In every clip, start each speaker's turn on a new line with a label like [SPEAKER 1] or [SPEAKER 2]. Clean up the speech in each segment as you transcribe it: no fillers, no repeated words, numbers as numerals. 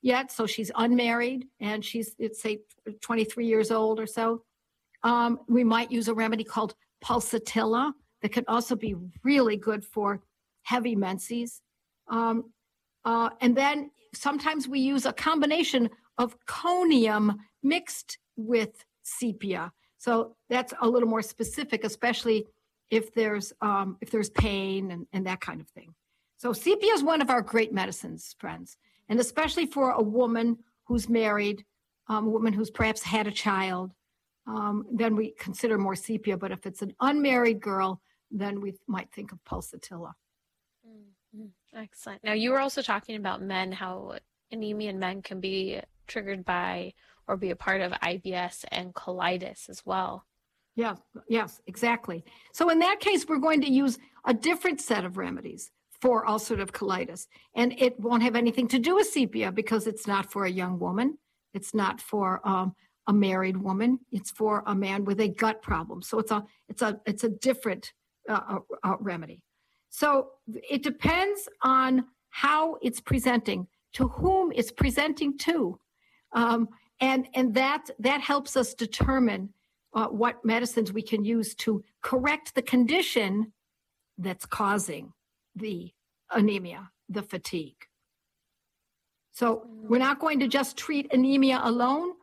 [SPEAKER 1] yet. So she's unmarried and she's, let's say, 23 years old or so. We might use a remedy called pulsatilla that could also be really good for heavy menses. And then sometimes we use a combination of conium mixed with sepia. So that's a little more specific, especially if there's pain and that kind of thing. So sepia is one of our great medicines, friends, and especially for a woman who's married, a woman who's perhaps had a child, then we consider more sepia. But if it's an unmarried girl, then we might think of pulsatilla.
[SPEAKER 2] Mm-hmm. Excellent. Now, you were also talking about men, how anemia in men can be triggered by or be a part of IBS and colitis as well.
[SPEAKER 1] Yes, exactly. So in that case, we're going to use a different set of remedies for ulcerative colitis. And it won't have anything to do with sepia because it's not for a young woman. It's not for a married woman. It's for a man with a gut problem. So it's a different remedy. So it depends on how it's presenting, to whom it's presenting to. And that helps us determine what medicines we can use to correct the condition that's causing the anemia, the fatigue. So we're not going to just treat anemia alone.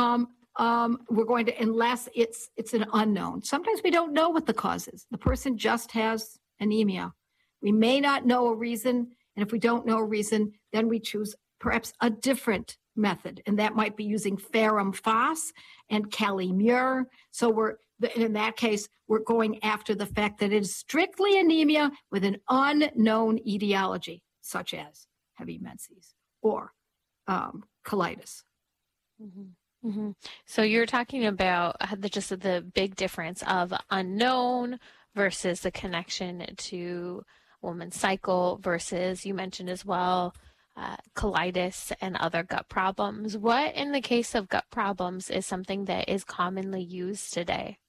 [SPEAKER 1] We're going to, unless it's an unknown. Sometimes we don't know what the cause is. The person just has anemia. We may not know a reason, and if we don't know a reason, then we choose perhaps a different method, and that might be using ferrum phos and Kali-Mur. So in that case, we're going after the fact that it is strictly anemia with an unknown etiology, such as heavy menses or colitis.
[SPEAKER 2] Mm-hmm. Mm-hmm. So you're talking about just the big difference of unknown versus the connection to woman's cycle versus, you mentioned as well, colitis and other gut problems. What, in the case of gut problems, is something that is commonly used today?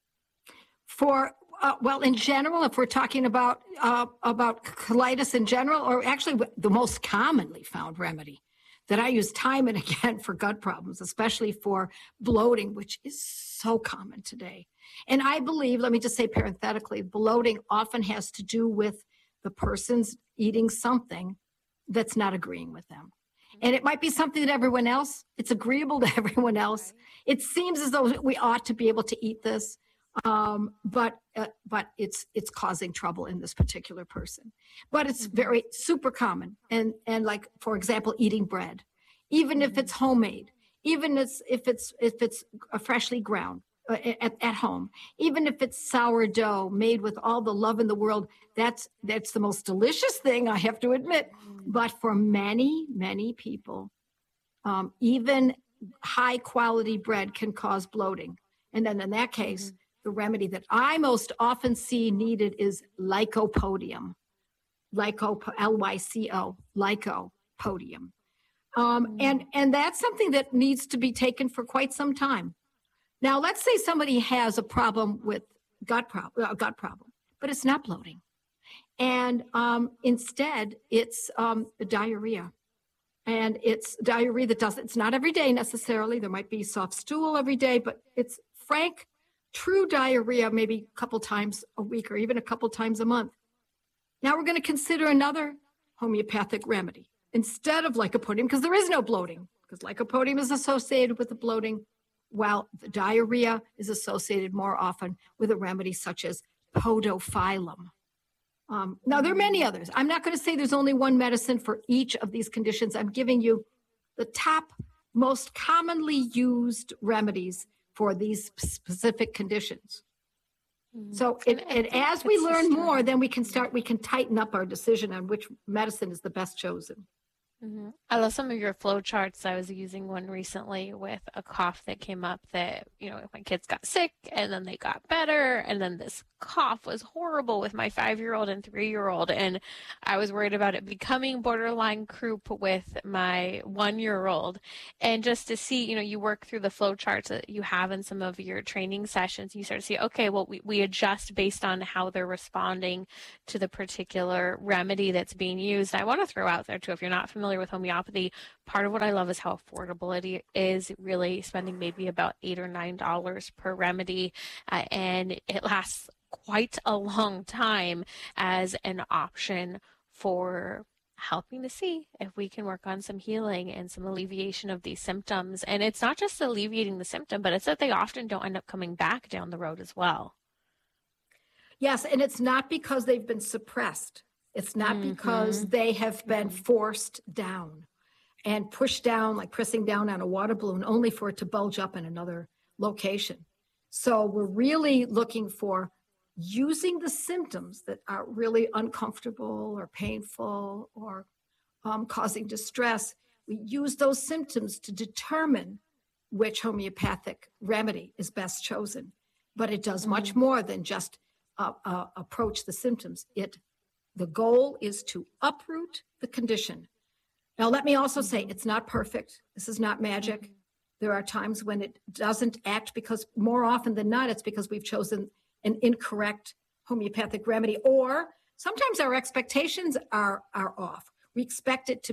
[SPEAKER 1] Well, in general, if we're talking about colitis in general, or actually the most commonly found remedy that I use time and again for gut problems, especially for bloating, which is so common today. And I believe, let me just say parenthetically, bloating often has to do with the person's eating something that's not agreeing with them. And it might be something that it's agreeable to everyone else. It seems as though we ought to be able to eat this, but it's causing trouble in this particular person. But it's very super common. And like, for example, eating bread, even if it's homemade, even if it's freshly ground at home, even if it's sourdough made with all the love in the world, that's the most delicious thing, I have to admit. But for many, many people, even high quality bread can cause bloating. And then in that case, the remedy that I most often see needed is lycopodium. Lyco, lycopodium. And that's something that needs to be taken for quite some time. Now, let's say somebody has a problem with gut problem, but it's not bloating. And instead, it's diarrhea. And it's diarrhea it's not every day necessarily. There might be soft stool every day, but it's frank, true diarrhea maybe a couple times a week or even a couple times a month. Now we're going to consider another homeopathic remedy instead of lycopodium, because there is no bloating, because lycopodium is associated with the bloating, while the diarrhea is associated more often with a remedy such as podophyllum. Now, there are many others. I'm not going to say there's only one medicine for each of these conditions. I'm giving you the top most commonly used remedies for these specific conditions. So as we learn more, then we can tighten up our decision on which medicine is the best chosen.
[SPEAKER 2] Mm-hmm. I love some of your flow charts. I was using one recently with a cough that came up that, my kids got sick and then they got better. And then this cough was horrible with my 5-year-old and 3-year-old. And I was worried about it becoming borderline croup with my 1-year-old. And just to see, you work through the flow charts that you have in some of your training sessions, you start to see, okay, well, we adjust based on how they're responding to the particular remedy that's being used. I want to throw out there too, if you're not familiar familiar with homeopathy, part of what I love is how affordable it is, really spending maybe about $8 or $9 per remedy, and it lasts quite a long time as an option for helping to see if we can work on some healing and some alleviation of these symptoms. And it's not just alleviating the symptom, but it's that they often don't end up coming back down the road as well.
[SPEAKER 1] Yes, and it's not because they've been suppressed. It's not because they have been forced down and pushed down, like pressing down on a water balloon, only for it to bulge up in another location. So we're really looking for using the symptoms that are really uncomfortable or painful or causing distress. We use those symptoms to determine which homeopathic remedy is best chosen. But it does much more than just approach the symptoms. The goal is to uproot the condition. Now, let me also say it's not perfect. This is not magic. There are times when it doesn't act because more often than not, it's because we've chosen an incorrect homeopathic remedy, or sometimes our expectations are off. We expect it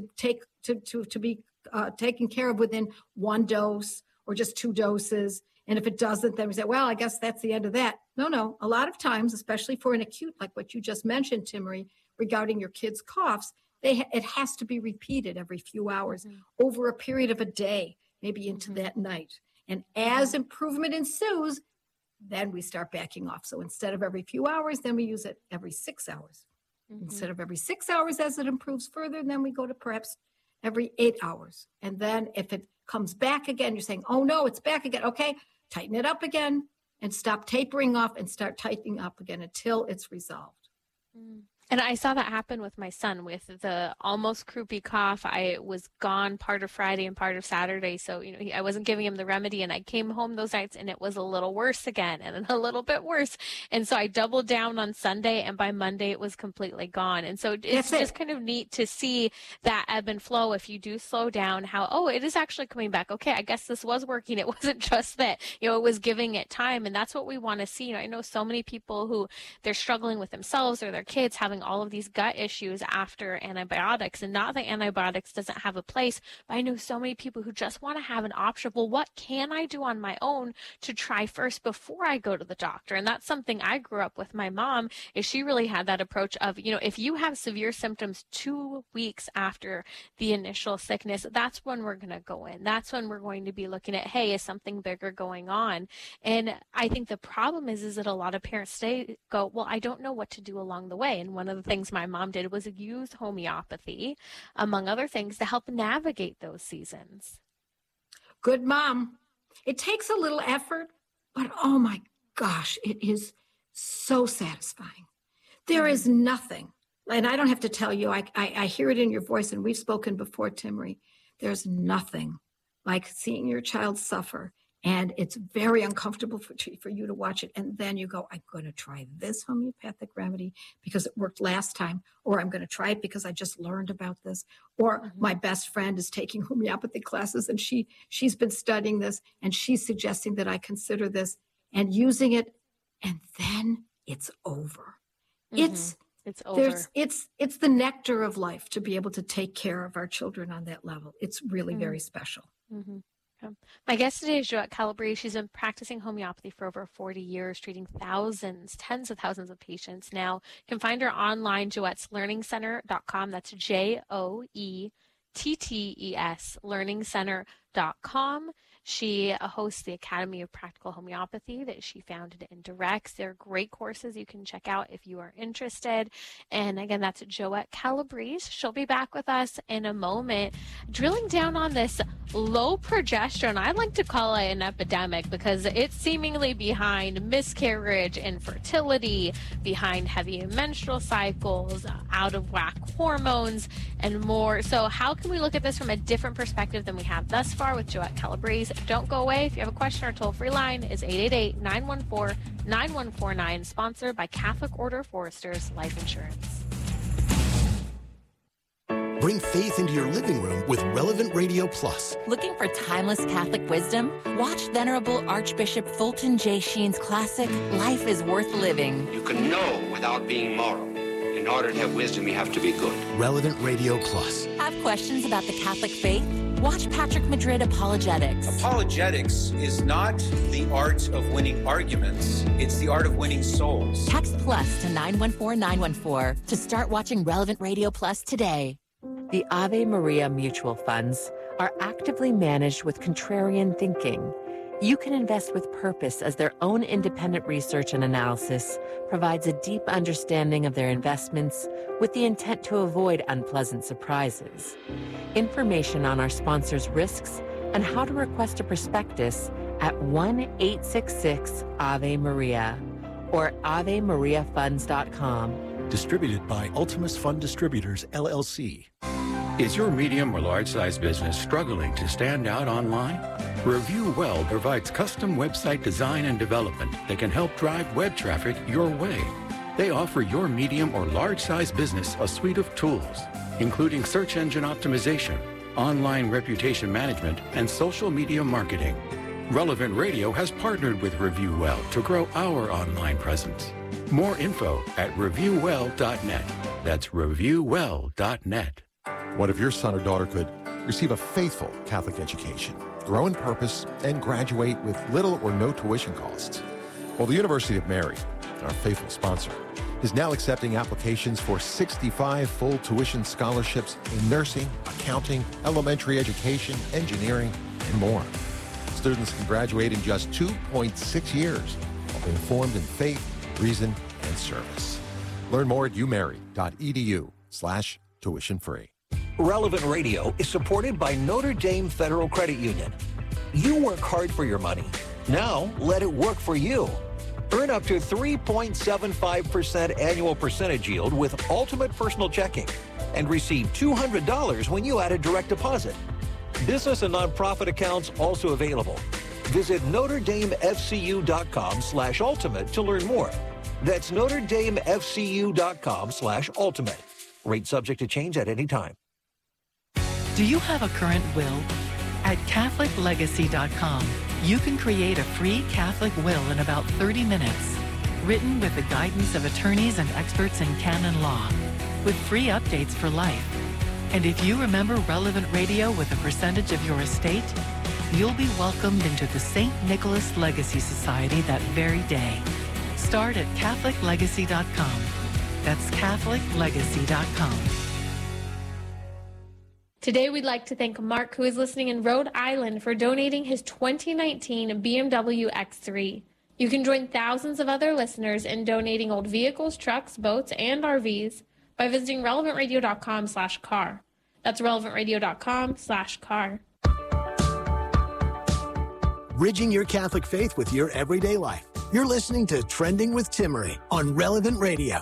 [SPEAKER 1] to be taken care of within one dose or just 2 doses. And if it doesn't, then we say, well, I guess that's the end of that. No. A lot of times, especially for an acute, like what you just mentioned, Timmerie, regarding your kids' coughs, it has to be repeated every few hours over a period of a day, maybe into that night. And as improvement ensues, then we start backing off. So instead of every few hours, then we use it every 6 hours. Instead of every 6 hours, as it improves further, then we go to perhaps every 8 hours. And then if it comes back again, you're saying, oh no, it's back again. Okay, tighten it up again and stop tapering off and start tightening up again until it's resolved.
[SPEAKER 2] And I saw that happen with my son with the almost croupy cough. I was gone part of Friday and part of Saturday. So, I wasn't giving him the remedy, and I came home those nights and it was a little worse again and then a little bit worse. And so I doubled down on Sunday, and by Monday it was completely gone. And so it's just kind of neat to see that ebb and flow. If you do slow down, how, it is actually coming back. Okay, I guess this was working. It wasn't just that, it was giving it time. And that's what we want to see. I know so many people who they're struggling with themselves or their kids having all of these gut issues after antibiotics, and not that antibiotics doesn't have a place, but I know so many people who just want to have an option. Well, what can I do on my own to try first before I go to the doctor? And that's something I grew up with. My mom, is she really had that approach of, if you have severe symptoms 2 weeks after the initial sickness, that's when we're going to go in. That's when we're going to be looking at, hey, is something bigger going on? And I think the problem is that a lot of parents go, well, I don't know what to do along the way. And one of the things my mom did was use homeopathy, among other things, to help navigate those seasons.
[SPEAKER 1] Good mom. It takes a little effort, but oh my gosh, it is so satisfying. There is nothing, and I don't have to tell you, I hear it in your voice, and we've spoken before, Timmerie, there's nothing like seeing your child suffer. And it's very uncomfortable for you to watch it. And then you go, I'm going to try this homeopathic remedy because it worked last time, or I'm going to try it because I just learned about this, or my best friend is taking homeopathy classes and she's been studying this and she's suggesting that I consider this and using it. And then it's over. It's over. It's the nectar of life to be able to take care of our children on that level. It's really very special.
[SPEAKER 2] My guest today is Joette Calabrese. She's been practicing homeopathy for over 40 years, treating tens of thousands of patients. Now, you can find her online, joetteslearningcenter.com. That's JOETTES, learningcenter.com. She hosts the Academy of Practical Homeopathy that she founded and directs. They're great courses you can check out if you are interested. And again, that's Joette Calabrese. She'll be back with us in a moment, drilling down on this low progesterone. I like to call it an epidemic because it's seemingly behind miscarriage, infertility, behind heavy menstrual cycles, out of whack hormones, and more. So how can we look at this from a different perspective than we have thus far with Joette Calabrese? Don't go away. If you have a question, our toll-free line is 888-914-9149, sponsored by Catholic Order Foresters Life Insurance.
[SPEAKER 3] Bring faith into your living room with Relevant Radio Plus.
[SPEAKER 4] Looking for timeless Catholic wisdom? Watch Venerable Archbishop Fulton J. Sheen's classic, Life is Worth Living.
[SPEAKER 5] You can know without being moral. In order to have wisdom, you have to be good.
[SPEAKER 3] Relevant Radio Plus.
[SPEAKER 4] Have questions about the Catholic faith? Watch Patrick Madrid Apologetics.
[SPEAKER 5] Apologetics is not the art of winning arguments. It's the art of winning souls.
[SPEAKER 4] Text plus to 914914 to start watching Relevant Radio Plus today. The Ave Maria mutual funds are actively managed with contrarian thinking. You can invest with purpose as their own independent research and analysis provides a deep understanding of their investments with the intent to avoid unpleasant surprises. Information on our sponsors' risks and how to request a prospectus at 1-866-AVE-MARIA or AveMariaFunds.com.
[SPEAKER 6] Distributed by Ultimus Fund Distributors, LLC.
[SPEAKER 7] Is your medium or large-size business struggling to stand out online? Review Well provides custom website design and development that can help drive web traffic your way. They offer your medium or large-size business a suite of tools, including search engine optimization, online reputation management, and social media marketing. Relevant Radio has partnered with Review Well to grow our online presence. More info at reviewwell.net. That's reviewwell.net.
[SPEAKER 8] What if your son or daughter could receive a faithful Catholic education, grow in purpose, and graduate with little or no tuition costs? Well, the University of Mary, our faithful sponsor, is now accepting applications for 65 full tuition scholarships in nursing, accounting, elementary education, engineering, and more. Students can graduate in just 2.6 years while being formed in faith, reason, and service. Learn more at umary.edu/tuition free.
[SPEAKER 9] Relevant Radio is supported by Notre Dame Federal Credit Union. You work hard for your money. Now let it work for you. Earn up to 3.75% annual percentage yield with Ultimate Personal Checking and receive $200 when you add a direct deposit. Business and nonprofit accounts also available. Visit NotreDameFCU.com/ultimate to learn more. That's NotreDameFCU.com/ultimate. Rate subject to change at any time.
[SPEAKER 10] Do you have a current will? At CatholicLegacy.com, you can create a free Catholic will in about 30 minutes, written with the guidance of attorneys and experts in canon law, with free updates for life. And if you remember Relevant Radio with a percentage of your estate, you'll be welcomed into the St. Nicholas Legacy Society that very day. Start at CatholicLegacy.com. That's CatholicLegacy.com.
[SPEAKER 2] Today, we'd like to thank Mark, who is listening in Rhode Island, for donating his 2019 BMW X3. You can join thousands of other listeners in donating old vehicles, trucks, boats, and RVs by visiting relevantradio.com/car. That's relevantradio.com/car.
[SPEAKER 3] Bridging your Catholic faith with your everyday life. You're listening to Trending with Timmerie on Relevant Radio.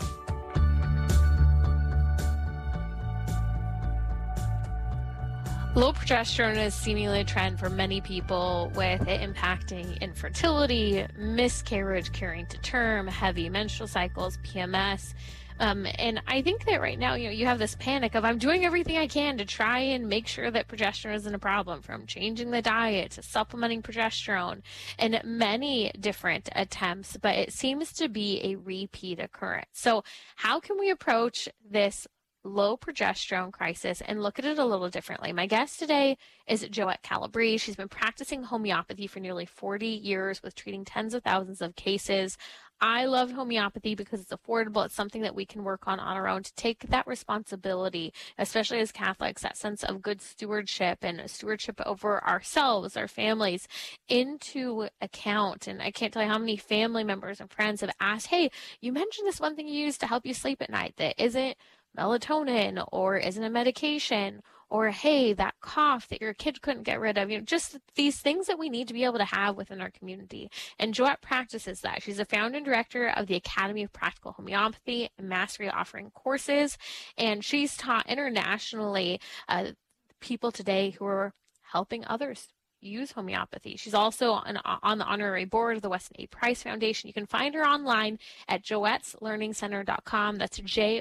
[SPEAKER 2] Low progesterone is seemingly a trend for many people, with it impacting infertility, miscarriage, carrying to term, heavy menstrual cycles, PMS. And I think that right now, you have this panic of, I'm doing everything I can to try and make sure that progesterone isn't a problem, from changing the diet to supplementing progesterone, and many different attempts, but it seems to be a repeat occurrence. So how can we approach this low progesterone crisis and look at it a little differently? My guest today is Joette Calabrese. She's been practicing homeopathy for nearly 40 years with treating tens of thousands of cases. I love homeopathy because it's affordable. It's something that we can work on our own to take that responsibility, especially as Catholics, that sense of good stewardship and stewardship over ourselves, our families, into account. And I can't tell you how many family members and friends have asked, hey, you mentioned this one thing you use to help you sleep at night that isn't melatonin or isn't a medication, or hey, that cough that your kid couldn't get rid of, just these things that we need to be able to have within our community. And Joette practices that. She's the founder and director of the Academy of Practical Homeopathy and Mastery, offering courses, and she's taught internationally people today who are helping others use homeopathy. She's also on the honorary board of the Weston A. Price Foundation. You can find her online at joetteslearningcenter.com. That's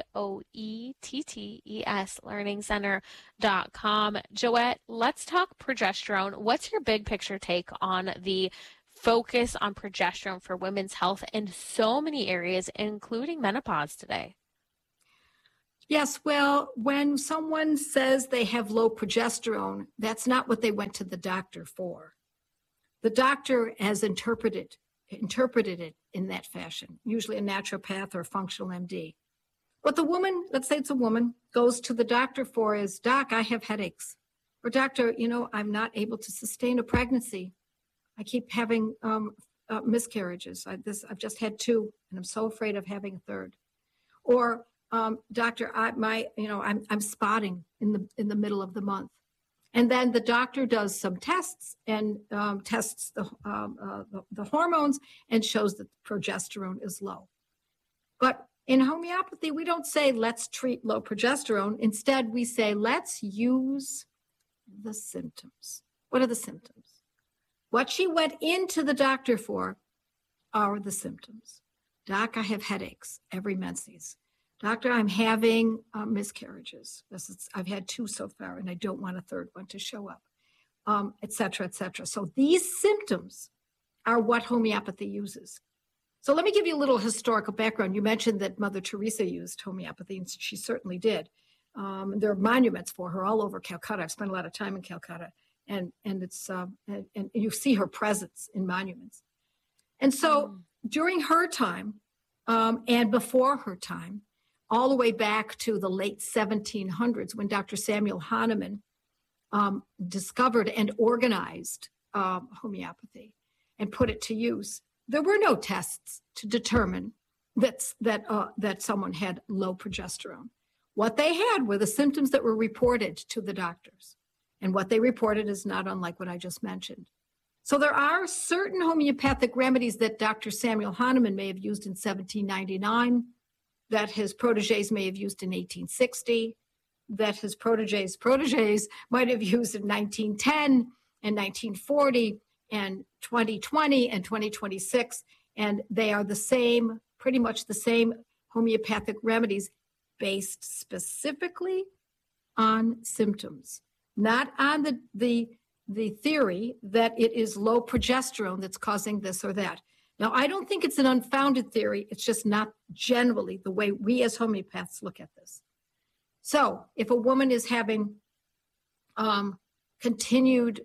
[SPEAKER 2] JOETTES learningcenter.com. Joette, let's talk progesterone. What's your big picture take on the focus on progesterone for women's health in so many areas, including menopause today?
[SPEAKER 1] Yes, well, when someone says they have low progesterone, that's not what they went to the doctor for. The doctor has interpreted it in that fashion, usually a naturopath or a functional MD. What the woman, let's say it's a woman, goes to the doctor for is, Doc, I have headaches. Or doctor, I'm not able to sustain a pregnancy. I keep having miscarriages. I've just had 2, and I'm so afraid of having a third. Or doctor, I'm spotting in the middle of the month. And then the doctor does some tests and tests the hormones and shows that progesterone is low. But in homeopathy, we don't say, let's treat low progesterone. Instead, we say, let's use the symptoms. What are the symptoms? What she went into the doctor for are the symptoms. Doc, I have headaches every menses. Doctor, I'm having miscarriages. I've had 2 so far, and I don't want a third one to show up, et cetera, et cetera. So these symptoms are what homeopathy uses. So let me give you a little historical background. You mentioned that Mother Teresa used homeopathy, and she certainly did. There are monuments for her all over Calcutta. I've spent a lot of time in Calcutta, and it's and you see her presence in monuments. And so during her time and before her time, all the way back to the late 1700s, when Dr. Samuel Hahnemann discovered and organized homeopathy and put it to use, there were no tests to determine that someone had low progesterone. What they had were the symptoms that were reported to the doctors. And what they reported is not unlike what I just mentioned. So there are certain homeopathic remedies that Dr. Samuel Hahnemann may have used in 1799, that his proteges may have used in 1860, that his proteges might have used in 1910 and 1940 and 2020 and 2026. And they are the same, pretty much the same homeopathic remedies based specifically on symptoms, not on the theory that it is low progesterone that's causing this or that. Now, I don't think it's an unfounded theory. It's just not generally the way we as homeopaths look at this. So if a woman is having continued,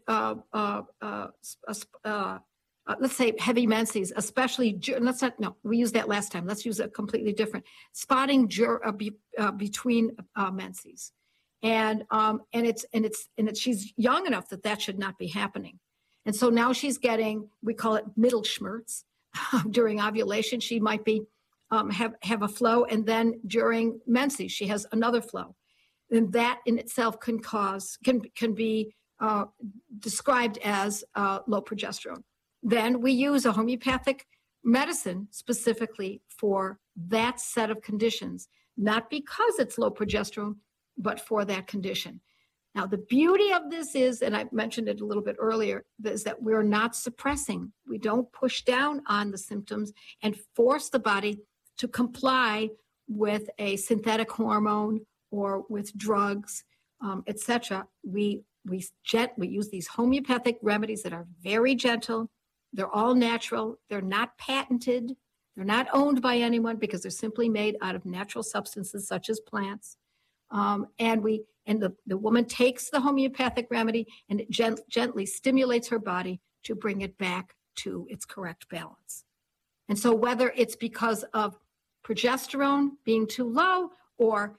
[SPEAKER 1] let's say heavy menses, especially, we used that last time. Let's use a completely different, spotting between menses. And she's young enough that should not be happening. And so now she's getting, we call it middle schmerz. During ovulation, she might be have a flow, and then during menses, she has another flow, and that in itself can be described as low progesterone. Then we use a homeopathic medicine specifically for that set of conditions, not because it's low progesterone, but for that condition. Now, the beauty of this is, and I mentioned it a little bit earlier, is that we're not suppressing. We don't push down on the symptoms and force the body to comply with a synthetic hormone or with drugs, etc. We use these homeopathic remedies that are very gentle. They're all natural. They're not patented. They're not owned by anyone because they're simply made out of natural substances such as plants. And the woman takes the homeopathic remedy and it gently stimulates her body to bring it back to its correct balance. And so whether it's because of progesterone being too low or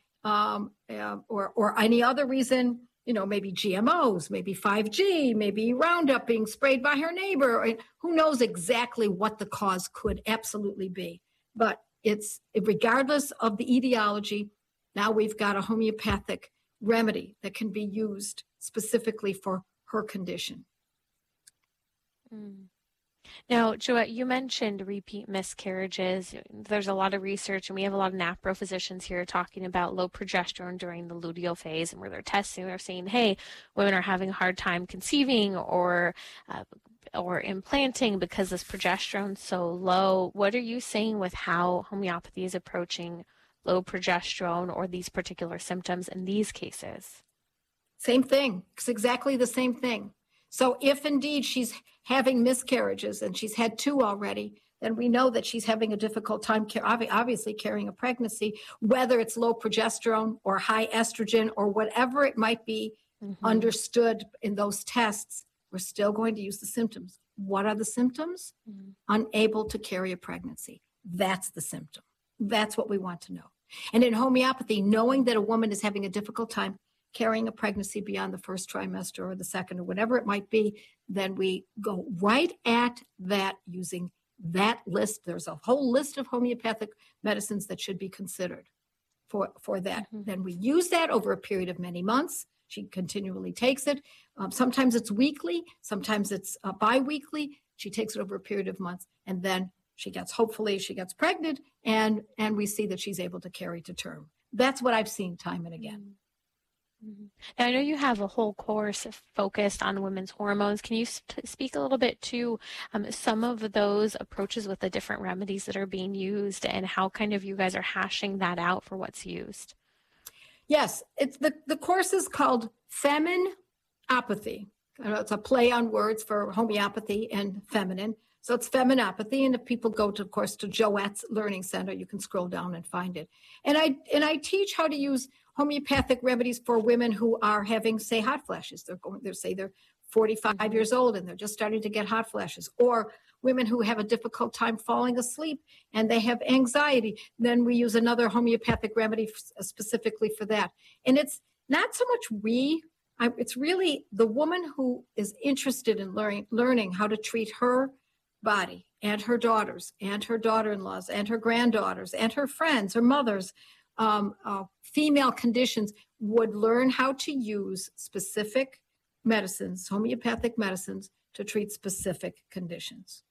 [SPEAKER 1] any other reason, maybe GMOs, maybe 5G, maybe Roundup being sprayed by her neighbor, who knows exactly what the cause could absolutely be. But it's regardless of the etiology, now we've got a homeopathic remedy that can be used specifically for her condition.
[SPEAKER 2] Now, Joette, you mentioned repeat miscarriages. There's a lot of research, and we have a lot of NAPRO physicians here talking about low progesterone during the luteal phase, and where they're testing, they're saying, hey, women are having a hard time conceiving or implanting because this progesterone's so low. What are you saying with how homeopathy is approaching low progesterone or these particular symptoms in these cases?
[SPEAKER 1] Same thing. It's exactly the same thing. So if indeed she's having miscarriages and she's had 2 already, then we know that she's having a difficult time, obviously carrying a pregnancy, whether it's low progesterone or high estrogen or whatever it might be understood in those tests. We're still going to use the symptoms. What are the symptoms? Unable to carry a pregnancy. That's the symptom. That's what we want to know. And in homeopathy, knowing that a woman is having a difficult time carrying a pregnancy beyond the first trimester or the second or whatever it might be, then we go right at that using that list. There's a whole list of homeopathic medicines that should be considered for that. Then we use that over a period of many months. She continually takes it. Sometimes it's weekly, sometimes it's bi-weekly. She takes it over a period of months, and then hopefully she gets pregnant, and we see that she's able to carry to term. That's what I've seen time and again.
[SPEAKER 2] Now, I know you have a whole course focused on women's hormones. Can you speak a little bit to some of those approaches with the different remedies that are being used and how kind of you guys are hashing that out for what's used?
[SPEAKER 1] Yes, it's the course is called Feminopathy. It's a play on words for homeopathy and feminine. So it's Feminopathy, and if people go to, of course, to Joette's Learning Center, you can scroll down and find it. And I teach how to use homeopathic remedies for women who are having, say, hot flashes. They're 45 years old and they're just starting to get hot flashes, or women who have a difficult time falling asleep and they have anxiety. Then we use another homeopathic remedy specifically for that. And it's not so much it's really the woman who is interested in learning how to treat her body and her daughters and her daughter-in-laws and her granddaughters and her friends, her mothers, female conditions, would learn how to use specific medicines, homeopathic medicines, to treat specific conditions.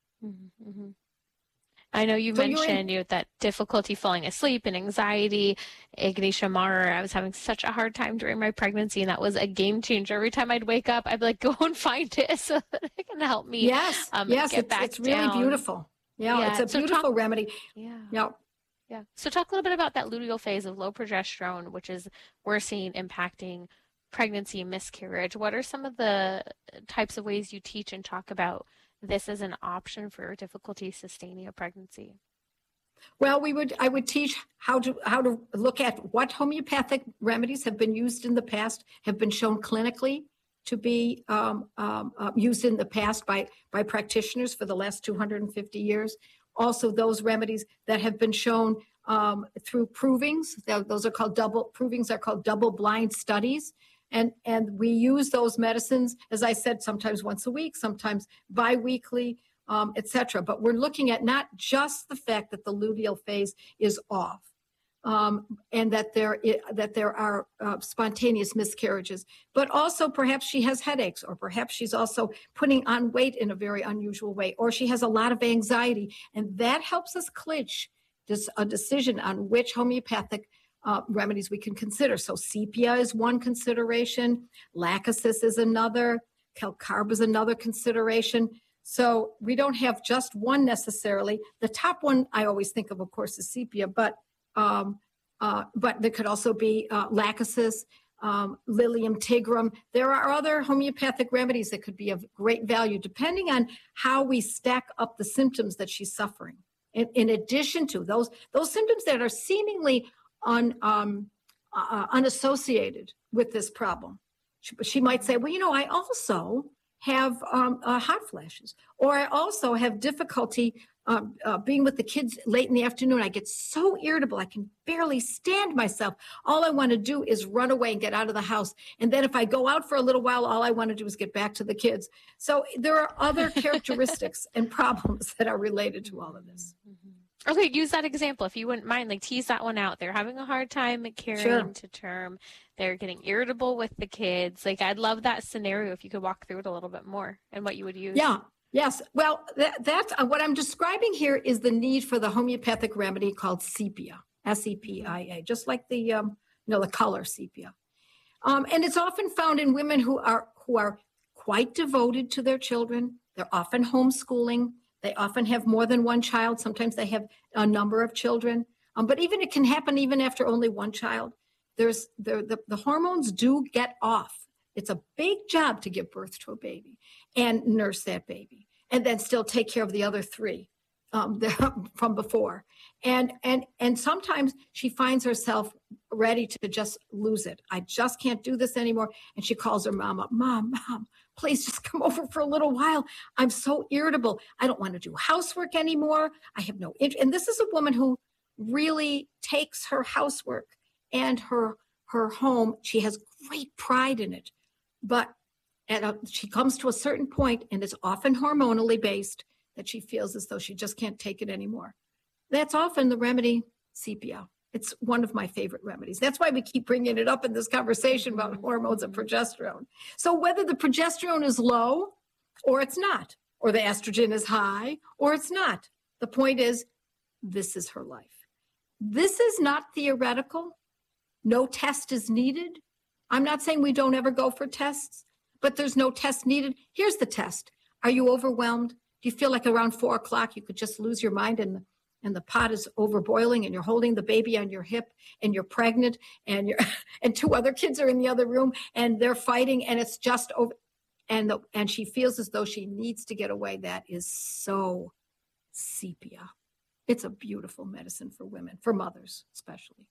[SPEAKER 2] I know you mentioned that difficulty falling asleep and anxiety. Ignitia Marer, I was having such a hard time during my pregnancy, and that was a game changer. Every time I'd wake up, I'd be like, go and find it so that it can help me get back
[SPEAKER 1] it's really
[SPEAKER 2] down.
[SPEAKER 1] Beautiful. Yeah, it's a beautiful remedy.
[SPEAKER 2] Yeah. So talk a little bit about that luteal phase of low progesterone, which is we're seeing impacting pregnancy and miscarriage. What are some of the types of ways you teach and talk about this as an option for difficulty sustaining a pregnancy?
[SPEAKER 1] Well, I would teach how to look at what homeopathic remedies have been used in the past, have been shown clinically to be used in the past by practitioners for the last 250 years. Also, those remedies that have been shown through provings. Those are called double-blind studies. And we use those medicines, as I said, sometimes once a week, sometimes bi-weekly, et cetera. But we're looking at not just the fact that the luteal phase is off, and that there are spontaneous miscarriages, but also perhaps she has headaches, or perhaps she's also putting on weight in a very unusual way, or she has a lot of anxiety. And that helps us clinch a decision on which homeopathic remedies we can consider. So sepia is one consideration, lachesis is another, calcarb is another consideration. So we don't have just one necessarily. The top one I always think of course, is sepia, but there could also be lachesis, Lilium tigrum. There are other homeopathic remedies that could be of great value depending on how we stack up the symptoms that she's suffering. In addition to those symptoms that are seemingly unassociated with this problem. She might say, well, I also have hot flashes, or I also have difficulty being with the kids late in the afternoon. I get so irritable, I can barely stand myself. All I want to do is run away and get out of the house. And then if I go out for a little while, all I want to do is get back to the kids. So there are other characteristics and problems that are related to all of this.
[SPEAKER 2] Okay, use that example if you wouldn't mind. Tease that one out. They're having a hard time carrying to term. They're getting irritable with the kids. I'd love that scenario if you could walk through it a little bit more and what you would use.
[SPEAKER 1] Yeah. Yes. Well, that's what I'm describing here is the need for the homeopathic remedy called sepia, S-E-P-I-A, just like the color sepia. And it's often found in women who are quite devoted to their children. They're often homeschooling. They often have more than one child. Sometimes they have a number of children. But it can happen even after only one child. The hormones do get off. It's a big job to give birth to a baby and nurse that baby and then still take care of the other three from before. And sometimes she finds herself ready to just lose it. I just can't do this anymore. And she calls her mom up, Mom, please just come over for a little while. I'm so irritable. I don't want to do housework anymore. I have no interest. And this is a woman who really takes her housework and her home. She has great pride in it. But she comes to a certain point, and it's often hormonally based, that she feels as though she just can't take it anymore. That's often the remedy, sepia. It's one of my favorite remedies. That's why we keep bringing it up in this conversation about hormones and progesterone. So whether the progesterone is low or it's not, or the estrogen is high or it's not, the point is, this is her life. This is not theoretical. No test is needed. I'm not saying we don't ever go for tests, but there's no test needed. Here's the test. Are you overwhelmed? Do you feel like around 4 o'clock you could just lose your mind and the pot is overboiling and you're holding the baby on your hip and you're pregnant and and 2 other kids are in the other room and they're fighting and it's just over and she feels as though she needs to get away? That is so sepia. It's a beautiful medicine for women, for mothers especially.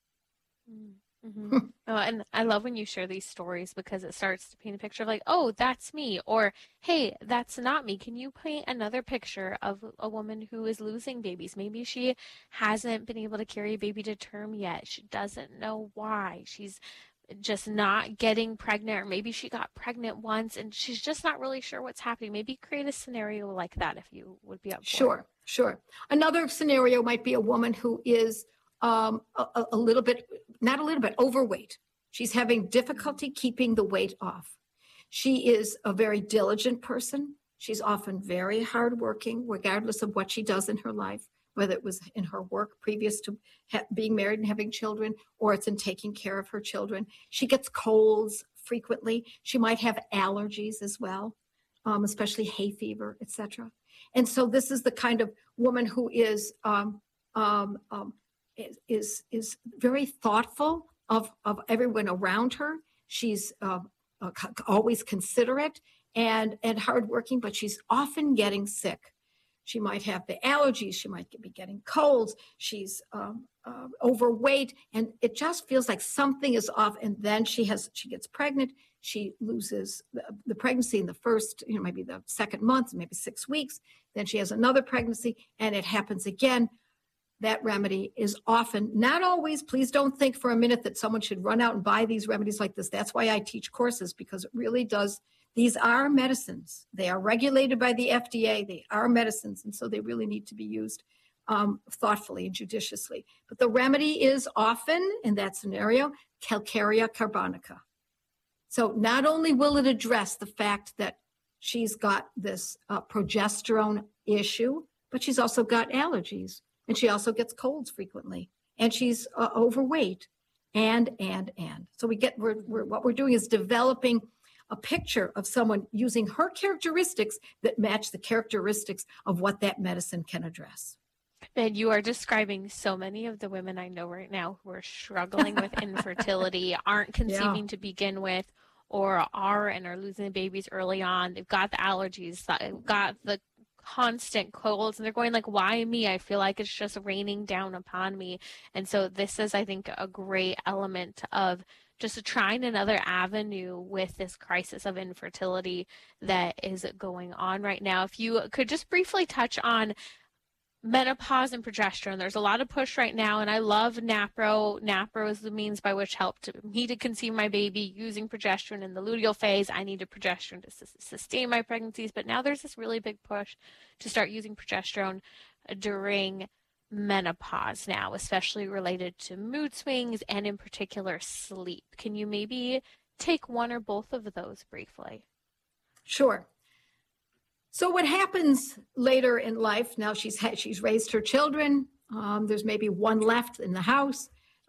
[SPEAKER 2] Mm-hmm. Oh, and I love when you share these stories because it starts to paint a picture of like, oh, that's me, or hey, that's not me. Can you paint another picture of a woman who is losing babies? Maybe she hasn't been able to carry a baby to term yet. She doesn't know why. She's just not getting pregnant, or maybe she got pregnant once and she's just not really sure what's happening. Maybe create a scenario like that if you would be up for it.
[SPEAKER 1] Sure. Another scenario might be a woman who is a little bit, not a little bit, overweight. She's having difficulty keeping the weight off. She is a very diligent person. She's often very hardworking, regardless of what she does in her life, whether it was in her work previous to being married and having children, or it's in taking care of her children. She gets colds frequently. She might have allergies as well, especially hay fever, etc. And so this is the kind of woman who is very thoughtful of everyone around her. She's always considerate and hardworking, but she's often getting sick. She might have the allergies. She might be getting colds. She's overweight, and it just feels like something is off. And then she gets pregnant. She loses the pregnancy in the first, maybe the second month, maybe 6 weeks. Then she has another pregnancy, and it happens again. That remedy is often, not always, please don't think for a minute that someone should run out and buy these remedies like this. That's why I teach courses, because it really does. These are medicines. They are regulated by the FDA. They are medicines, and so they really need to be used thoughtfully and judiciously. But the remedy is often, in that scenario, Calcarea carbonica. So not only will it address the fact that she's got this progesterone issue, but she's also got allergies. And she also gets colds frequently, and she's overweight, and. So what we're doing is developing a picture of someone using her characteristics that match the characteristics of what that medicine can address.
[SPEAKER 2] And you are describing so many of the women I know right now who are struggling with infertility, aren't conceiving to begin with, or are losing babies early on. They've got the allergies, they've got the constant colds, and they're going like, why me? I feel like it's just raining down upon me. And so this is, I think, a great element of just trying another avenue with this crisis of infertility that is going on right now. If you could just briefly touch on menopause and progesterone. There's a lot of push right now, and I love NAPRO. NAPRO is the means by which helped me to conceive my baby using progesterone in the luteal phase. I needed progesterone to sustain my pregnancies, but now there's this really big push to start using progesterone during menopause now, especially related to mood swings and in particular sleep. Can you maybe take one or both of those briefly?
[SPEAKER 1] Sure. So what happens later in life, now she's raised her children, there's maybe one left in the house,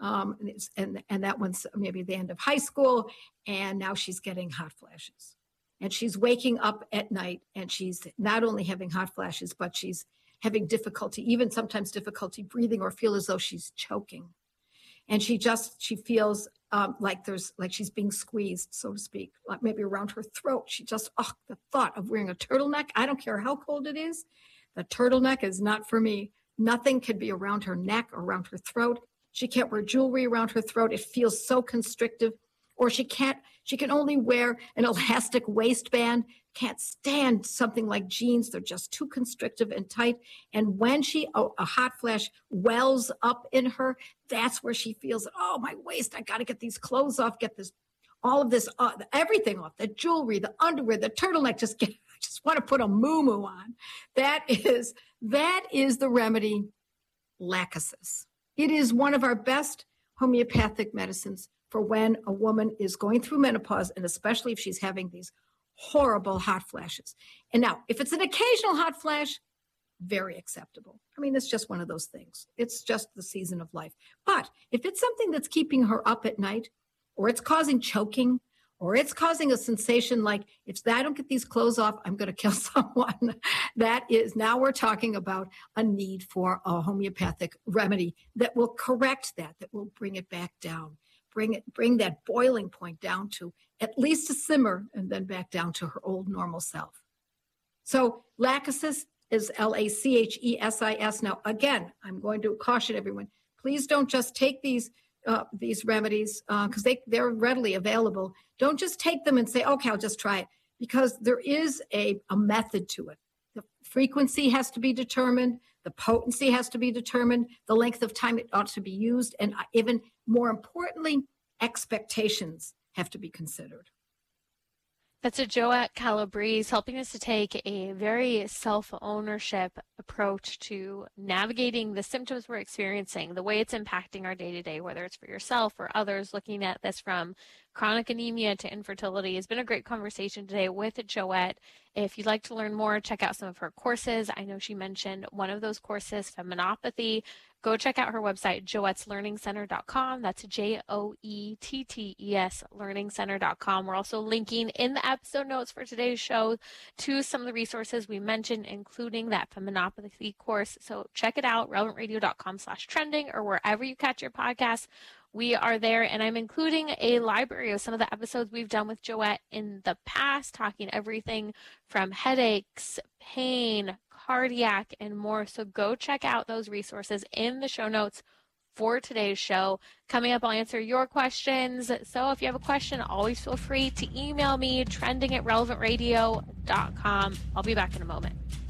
[SPEAKER 1] and that one's maybe the end of high school, and now she's getting hot flashes. And she's waking up at night, and she's not only having hot flashes, but she's having difficulty, even sometimes difficulty breathing, or feel as though she's choking. And she feels like she's being squeezed, so to speak, like maybe around her throat. The thought of wearing a turtleneck, I don't care how cold it is, The turtleneck is not for me. Nothing can be around her neck or around her throat. She can't wear jewelry around her throat. It feels so constrictive. Or she can only wear an elastic waistband. Can't stand something like jeans. They're just too constrictive and tight. And when a hot flash wells up in her, that's where she feels, oh, my waist, I got to get these clothes off, get this, all of this, everything off, the jewelry, the underwear, the turtleneck, I just want to put a moo-moo on. That is the remedy, Lachesis. It is one of our best homeopathic medicines for when a woman is going through menopause, and especially if she's having these horrible hot flashes. And now, if it's an occasional hot flash, very acceptable. I mean, it's just one of those things. It's just the season of life. But if it's something that's keeping her up at night, or it's causing choking, or it's causing a sensation like, if I don't get these clothes off, I'm going to kill someone. Now we're talking about a need for a homeopathic remedy that will correct that will bring it back down. Bring that boiling point down to at least a simmer, and then back down to her old normal self. So Lachesis is Lachesis. Now, again, I'm going to caution everyone, please don't just take these remedies because they're readily available. Don't just take them and say, okay, I'll just try it, because there is a method to it. The frequency has to be determined. The potency has to be determined. The length of time it ought to be used. And even more importantly, expectations have to be considered.
[SPEAKER 2] That's a Joette Calabrese helping us to take a very self-ownership approach to navigating the symptoms we're experiencing, the way it's impacting our day-to-day, whether it's for yourself or others, looking at this from chronic anemia to infertility. It's been a great conversation today with Joette. If you'd like to learn more, check out some of her courses. I know she mentioned one of those courses, Feminopathy. Go check out her website, joetteslearningcenter.com. That's JOETTES learningcenter.com. We're also linking in the episode notes for today's show to some of the resources we mentioned, including that Feminopathy course. So check it out, relevantradio.com/trending, or wherever you catch your podcasts. We are there, and I'm including a library of some of the episodes we've done with Joette in the past, talking everything from headaches, pain, cardiac, and more. So go check out those resources in the show notes for today's show. Coming up, I'll answer your questions. So if you have a question, always feel free to email me, trending@relevantradio.com. I'll be back in a moment.